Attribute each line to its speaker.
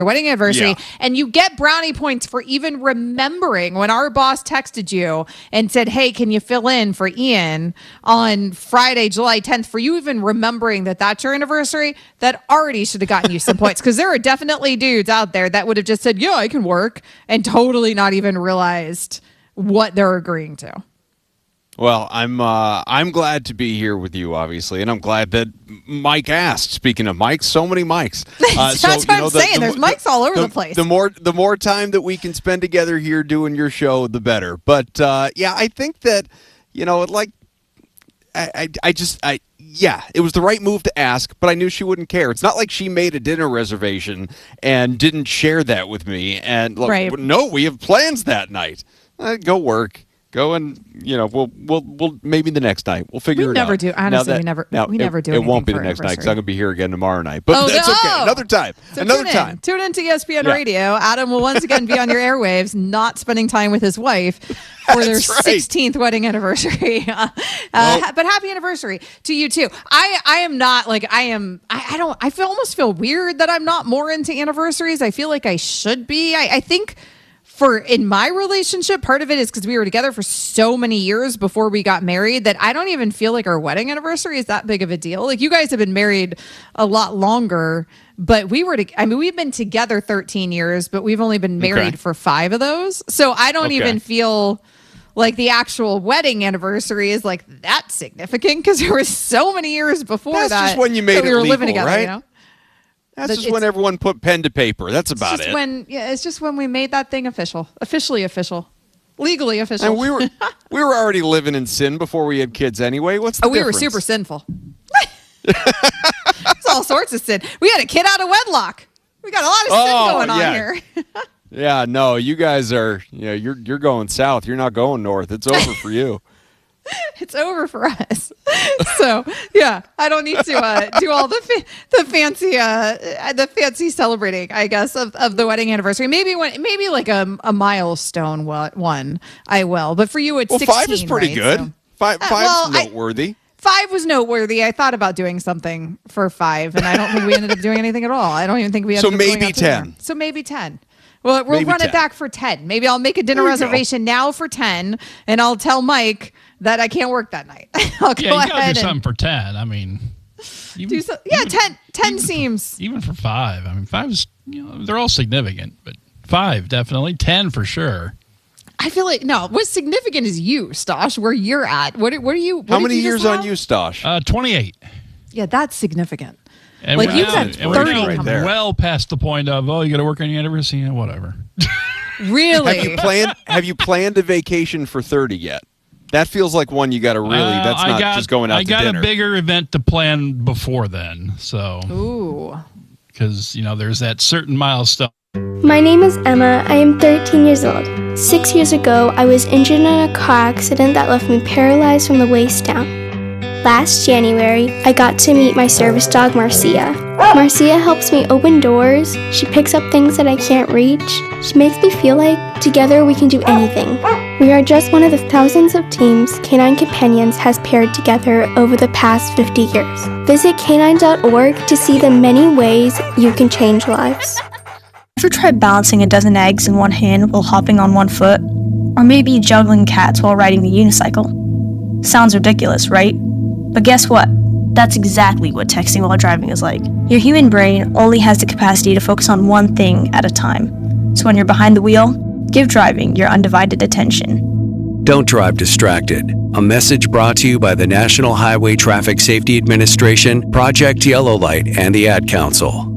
Speaker 1: wedding anniversary, and you get brownie points for even remembering when our boss texted you and said, hey, can you fill in for Ian on Friday, July 10th, for you even remembering that that's your anniversary. That already should have gotten you some points, because there are definitely dudes out there that would have just said, yeah, I can work, and totally not even realized what they're agreeing to.
Speaker 2: Well, I'm glad to be here with you, obviously, and I'm glad that Mike asked. Speaking of Mike, so many Mikes.
Speaker 1: That's what I'm saying. There's Mikes all over the place.
Speaker 2: The more time that we can spend together here doing your show, the better. But I think that it was the right move to ask, but I knew she wouldn't care. It's not like she made a dinner reservation and didn't share that with me. And look, no, we have plans that night. Go work. Go and we'll maybe the next night we'll figure it out.
Speaker 1: We never do. Honestly, we never do.
Speaker 2: It won't be the next night because I'm gonna be here again tomorrow night. But that's okay. Another time.
Speaker 1: So tune in to ESPN Radio. Adam will once again be on your airwaves, not spending time with his wife for their 16th wedding anniversary. But happy anniversary to you too. I am not like I am. I almost feel weird that I'm not more into anniversaries. I feel like I should be. I think. In my relationship, part of it is because we were together for so many years before we got married that I don't even feel like our wedding anniversary is that big of a deal. Like, you guys have been married a lot longer, but we've been together 13 years, but we've only been married for 5 of those. So I don't even feel like the actual wedding anniversary is like that significant, because there was so many years before that.
Speaker 2: That's just when you made it
Speaker 1: we were
Speaker 2: legal,
Speaker 1: living together,
Speaker 2: right?
Speaker 1: You know?
Speaker 2: That's just when everyone put pen to paper. That's about it.
Speaker 1: It's just when we made that thing officially official, legally official.
Speaker 2: And we were already living in sin before we had kids anyway. What's the difference?
Speaker 1: We were super sinful. It's all sorts of sin. We had a kid out of wedlock. We got a lot of sin going on here.
Speaker 2: Yeah, no, you guys are. You're going south. You're not going north. It's over for you.
Speaker 1: It's over for us. So I don't need to do all the fancy celebrating, I guess, of the wedding anniversary. Maybe like a milestone one I will. But for you, it's 16.
Speaker 2: 5 is pretty good. So. Five is noteworthy.
Speaker 1: 5 was noteworthy. I thought about doing something for 5, and I don't think we ended up doing anything at all. I don't even think we ended up going out to dinner. So maybe 10. Well, we'll run it back for 10. Maybe I'll make a dinner reservation now for 10, and I'll tell Mike that I can't work that night. I'll go ahead
Speaker 3: gotta do something for 10. I mean,
Speaker 1: 10 seems.
Speaker 3: Even for 5. I mean, 5 is, they're all significant, but 5 definitely. 10 for sure.
Speaker 1: I feel like, no, what's significant is you, Stosh, where you're at. What are you?
Speaker 2: How many years on you, Stosh?
Speaker 3: 28.
Speaker 1: Yeah, that's significant.
Speaker 3: And
Speaker 1: like, you've got 30
Speaker 3: coming. Well past the point of, you got to work on your anniversary, whatever.
Speaker 1: Really?
Speaker 2: Have you planned a vacation for 30 yet? That feels like one you got to really. That's not just going out to dinner.
Speaker 3: I got a bigger event to plan before then, so.
Speaker 1: Ooh.
Speaker 3: Because there's that certain milestone.
Speaker 4: My name is Emma. I am 13 years old. 6 years ago, I was injured in a car accident that left me paralyzed from the waist down. Last January, I got to meet my service dog, Marcia. Marcia helps me open doors. She picks up things that I can't reach. She makes me feel like together we can do anything. We are just one of the thousands of teams Canine Companions has paired together over the past 50 years. Visit canine.org to see the many ways you can change lives.
Speaker 5: Ever tried balancing a dozen eggs in one hand while hopping on one foot? Or maybe juggling cats while riding the unicycle? Sounds ridiculous, right? But guess what? That's exactly what texting while driving is like. Your human brain only has the capacity to focus on one thing at a time. So when you're behind the wheel, give driving your undivided attention.
Speaker 6: Don't drive distracted. A message brought to you by the National Highway Traffic Safety Administration, Project Yellow Light, and the Ad Council.